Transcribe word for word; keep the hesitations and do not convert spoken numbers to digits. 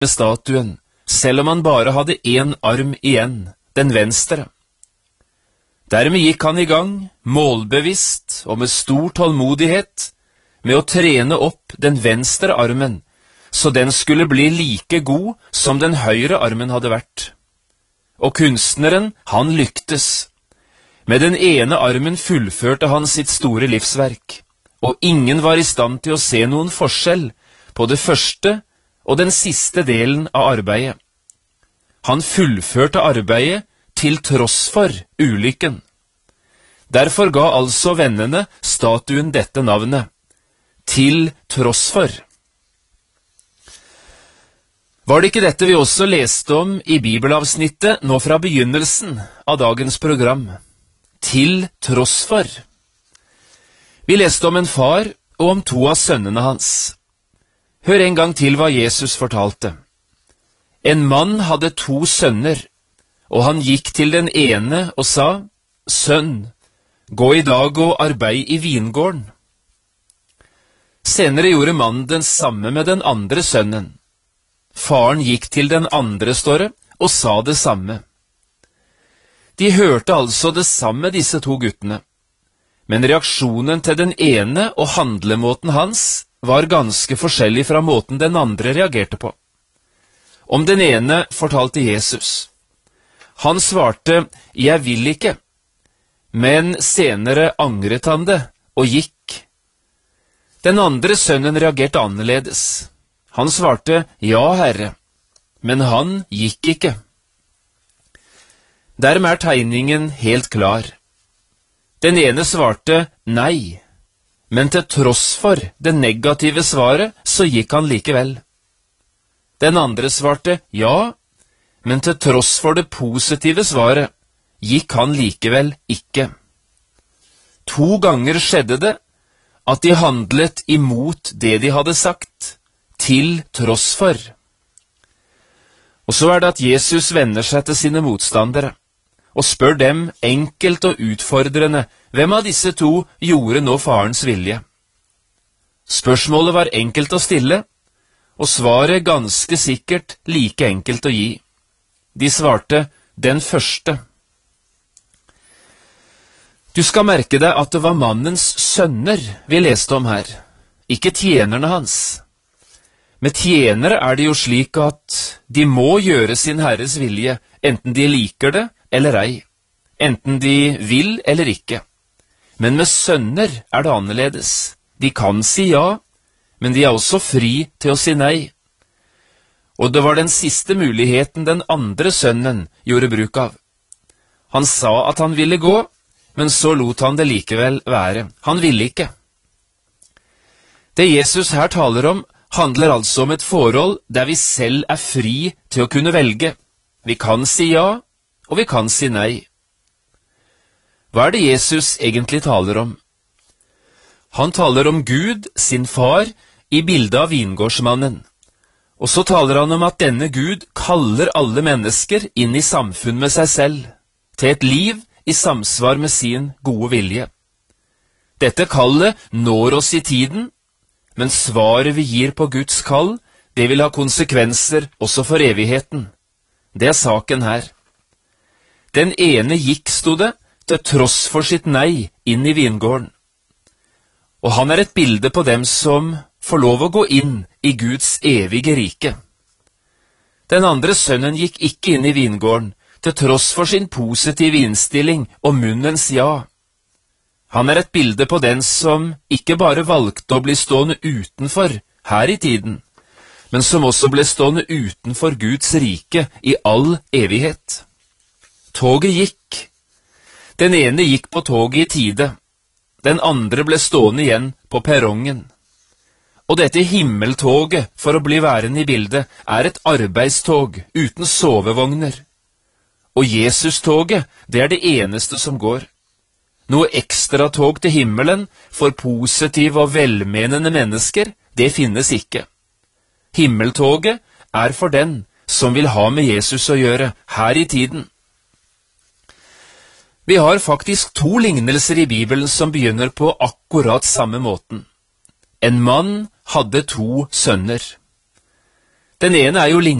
med statuen, selv om han bare hadde én arm igjen, den venstre. Dermed gikk han i gang, målbevisst og med stor tålmodighet, med å trene opp den venstre armen, så den skulle bli like god som den høyre armen hadde vært. Og kunstneren, han lyktes. Med den ene armen fullførte han sitt store livsverk, og ingen var i stand til å se noen forskjell på det første og den siste delen av arbeidet. Han fullførte arbeidet til tross for ulykken. Derfor ga altså vennene statuen dette navnet, til tross for. Var det ikke dette vi også leste om i bibelavsnittet nå fra begynnelsen av dagens program? Til tross for. Vi leste om en far og om to av sønnene hans. Hør en gang til hva Jesus fortalte. En mann hadde to sønner, og han gikk til den ene og sa, «Sønn, gå i dag og arbeid i vingården.» Senere gjorde mannen den samme med den andre sønnen. Faren gikk til den andre, står det, og sa det samme. De hørte altså det samme, disse to guttene. Men reaksjonen til den ene og handlemåten hans var ganske forskjellig fra måten den andre reagerte på. Om den ene fortalte Jesus. Han svarte, «Jeg vil ikke», men senere angret han det og gikk. Den andre sønnen reagerte annerledes. Han svarte, «Ja, Herre», men han gikk ikke. Dermed er tegningen helt klar. Den ene svarte nei, men til tross for det negative svaret, så gikk han likevel. Den andre svarte ja, men til tross for det positive svaret, gikk han likevel ikke. To ganger skjedde det at de handlet imot det de hadde sagt, til tross for. Og så er det at Jesus vender seg til sine motstandere, og spør dem enkelt og utfordrende, hvem av disse to gjorde nå farens vilje? Spørsmålet var enkelt å stille, og svaret ganske sikkert like enkelt å gi. De svarte, den første. Du skal merke deg at det var mannens sønner vi leste om her, ikke tjenerne hans. Med tjenere er det jo slik at de må gjøre sin herres vilje, enten de liker det eller ei, enten de vil eller ikke. Men med sønner er det annerledes. De kan si ja, men de er også fri til å si nei. Og det var den siste muligheten den andre sønnen gjorde bruk av. Han sa at han ville gå, men så lot han det likevel være. Han ville ikke. Det Jesus her taler om, handler altså om et forhold der vi selv er fri til å kunne velge. Vi kan si ja, og vi kan si nei. Hva er det Jesus egentlig taler om? Han taler om Gud, sin far, i bildet av vingårdsmannen. Og så taler han om at denne Gud kaller alle mennesker inn i samfunn med seg selv, til et liv i samsvar med sin gode vilje. Dette kallet når oss i tiden, men svaret vi gir på Guds kall, det vil ha konsekvenser også for evigheten. Det er saken her. Den ene gikk, stod det, til tross for sitt nei inn i vingården. Og han er et bilde på dem som får lov å gå inn i Guds evige rike. Den andre sønnen gikk ikke inn i vingården, til tross for sin positive innstilling og munnens ja. Han er et bilde på den som ikke bare valgte å bli stående utenfor her i tiden, men som også ble stående utenfor Guds rike i all evighet. Toget gikk. Den ene gikk på toget i tide. Den andre ble stående igjen på perrongen. Og dette himmeltoget, for å bli værende i bildet, er et arbeidstog uten sovevogner. Og Jesus-toget, det er det eneste som går. Noe ekstra tog til himmelen for positive og velmenende mennesker, det finnes ikke. Himmeltoget er for den som vil ha med Jesus å gjøre her i tiden. Vi har faktisk to lignelser i Bibelen som begynner på akkurat samme måten. En mann hadde to sønner. Den ene er jo